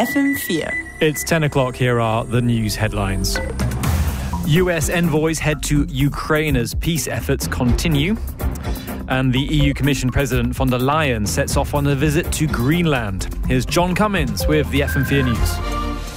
FM4. It's 10 o'clock. Here are the news headlines. US envoys head to Ukraine as peace efforts continue. And the EU Commission President von der Leyen sets off on a visit to Greenland. Here's John Cummins with the FM4 News.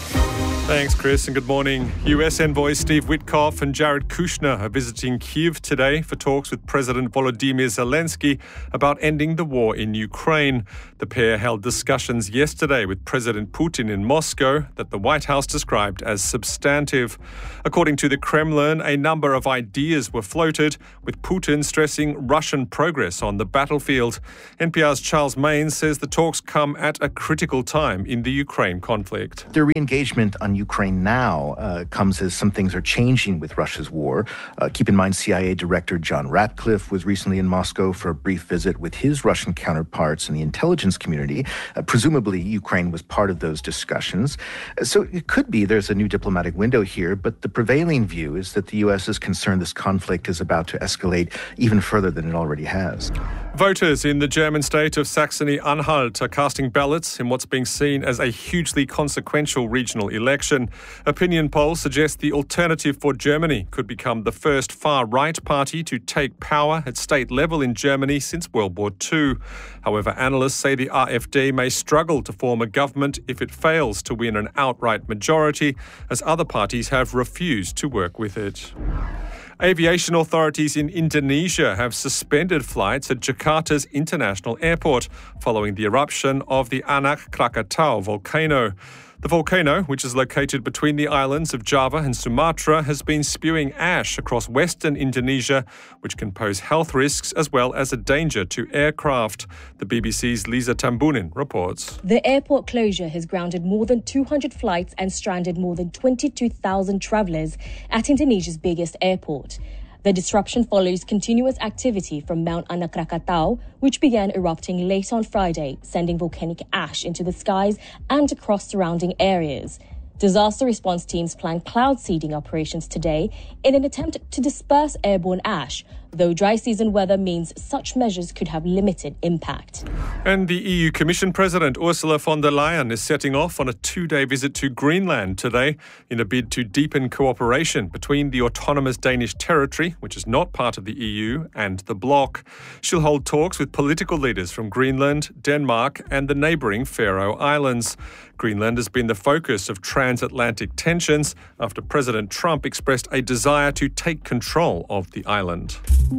Thanks, Chris, and good morning. US envoys Steve Witkoff and Jared Kushner are visiting Kyiv today for talks with President Volodymyr Zelensky about ending the war in Ukraine. The pair held discussions yesterday with President Putin in Moscow that the White House described as substantive. According to the Kremlin, a number of ideas were floated, with Putin stressing Russian progress on the battlefield. NPR's Charles Maynes says the talks come at a critical time in the Ukraine conflict. The re-engagement on Ukraine now comes as some things are changing with Russia's war. Keep in mind, CIA Director John Ratcliffe was recently in Moscow for a brief visit with his Russian counterparts in the intelligence community. Presumably, Ukraine was part of those discussions. So it could be there's a new diplomatic window here, but the prevailing view is that the U.S. is concerned this conflict is about to escalate even further than it already has. Voters in the German state of Saxony-Anhalt are casting ballots in what's being seen as a hugely consequential regional election. Opinion polls suggest the Alternative for Germany could become the first far-right party to take power at state level in Germany since World War II. However, analysts say the AfD may struggle to form a government if it fails to win an outright majority, as other parties have refused to work with it. Aviation authorities in Indonesia have suspended flights at Jakarta's international airport following the eruption of the Anak Krakatau volcano. The volcano, which is located between the islands of Java and Sumatra, has been spewing ash across western Indonesia, which can pose health risks as well as a danger to aircraft. The BBC's Lisa Tambunin reports. The airport closure has grounded more than 200 flights and stranded more than 22,000 travellers at Indonesia's biggest airport. The disruption follows continuous activity from Mount Anak Krakatau, which began erupting late on Friday, sending volcanic ash into the skies and across surrounding areas. Disaster response teams plan cloud seeding operations today in an attempt to disperse airborne ash, though dry season weather means such measures could have limited impact. And the EU Commission President Ursula von der Leyen is setting off on a 2-day visit to Greenland today in a bid to deepen cooperation between the autonomous Danish territory, which is not part of the EU, and the bloc. She'll hold talks with political leaders from Greenland, Denmark, and the neighbouring Faroe Islands. Greenland has been the focus of transatlantic tensions after President Trump expressed a desire to take control of the island.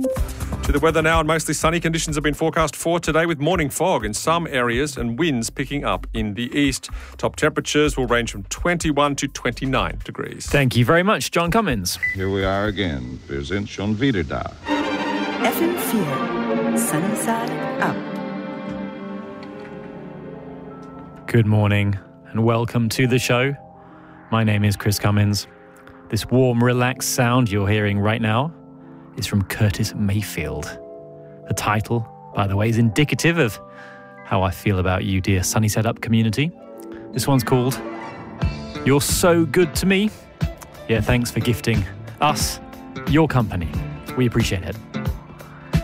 To the weather now, and mostly sunny conditions have been forecast for today with morning fog in some areas and winds picking up in the east. Top temperatures will range from 21 to 29 degrees. Thank you very much, John Cummins. Here we are again. Wir sind schon wieder da. FM4, sunny side up. Good morning and welcome to the show. My name is Chris Cummins. This warm, relaxed sound you're hearing right now is from Curtis Mayfield. The title, by the way, is indicative of how I feel about you, dear Sunny Side Up community. This one's called You're So Good to Me. Yeah, thanks for gifting us your company. We appreciate it.